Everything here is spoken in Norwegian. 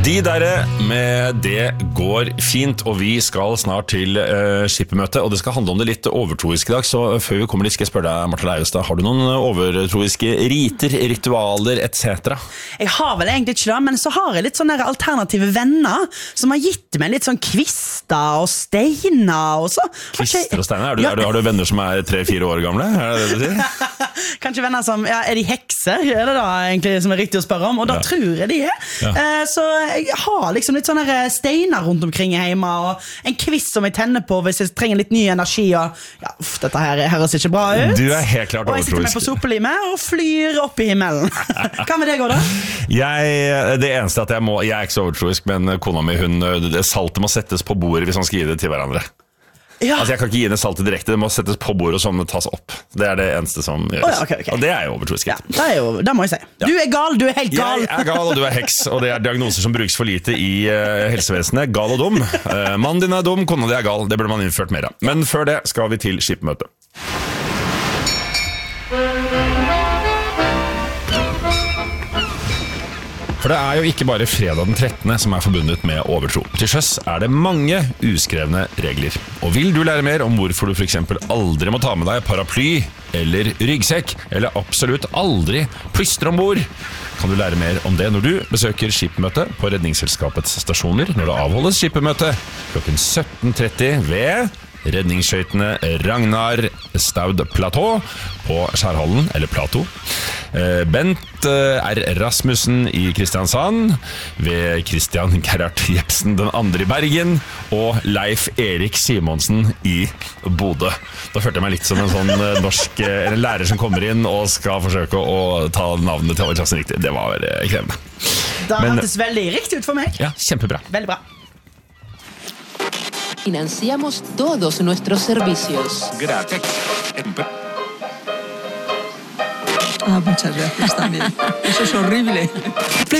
De der med det går fint, og vi skal snart til skippermøte, og det skal handle om det litt overtroiske i dag, så før vi kommer dit skal jeg spørre deg, Martha Leivestad, har du noen overtroiske riter, ritualer, etc.? Jeg har vel egentlig ikke det, men så har jeg litt sånne alternative venner som har gitt meg litt sånn kvister og steiner og så. Kvister og steiner? Har du venner som er 3-4 år gamle? Er det det du sier? Kanskje venner som, er de hekser? Er det da egentlig som er riktig å spørre om? Og da tror jeg de er. Så jeg har liksom litt sånne steiner rundt omkring hjemme, og en kvist som jeg tenner på hvis jeg trenger litt ny energi, og dette her høres ikke bra ut. Du er helt klart overtroisk. Og jeg sitter meg på sopelimet og flyr opp i himmelen. Hva med det går da? Det eneste at jeg er ikke så overtroisk, men kona mi, saltet må settes på bordet hvis man skal gi det til hverandre. Altså jeg kan ikke gi henne saltet direkte, det må settes på bordet og sånn det tas opp. Det er det eneste som gjøres. Okay. Og det er jo overtroisk. Det må jeg si. Du er gal, du er helt gal. Jeg er gal, og du er heks, og det er diagnoser som brukes for lite i helsevesenet. Gal og dum. Mannen din er dum, kona di er gal. Det burde man innført mer av. Men før det skal vi til skippermøte. For det er jo ikke bare fredag den 13. som er forbundet med overtro. Til sjøs er det mange uskrevne regler. Og vil du lære mer om hvorfor du for eksempel aldri må ta med deg paraply eller ryggsekk, eller absolutt aldri plystre ombord, kan du lære mer om det når du besøker skippermøte på Redningsselskapets stasjoner når det avholdes skippermøte klokken 17:30 ved redningsskøytene Ragnar Staud Plateau på Skjærhallen, eller Plato. Bent R. Rasmussen i Kristiansand, ved Christian Gerhard Jepsen den andre i Bergen, og Leif Erik Simonsen i Bodø. Da følte jeg meg litt som en sånn norsk lærer som kommer inn og skal forsøke å ta navnet til alle klassen riktig. Det var krevende. Det hørtes veldig riktig ut for meg. Ja, kjempebra. Veldig bra. Financiamos todos nuestros servicios. Gracias. Muchas gracias también. Eso es horrible.